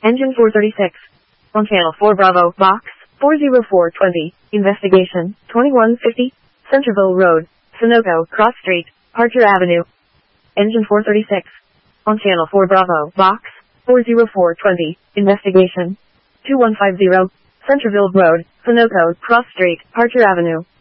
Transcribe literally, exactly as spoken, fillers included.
Engine four thirty-six. On channel four Bravo, box, four zero four twenty, investigation, twenty-one fifty, Centerville Road, Sunoco, Cross Street, Archer Avenue. Engine four thirty-six. On channel four Bravo, box, four zero four twenty, investigation, two one five zero, Centerville Road, Sunoco, Cross Street, Archer Avenue.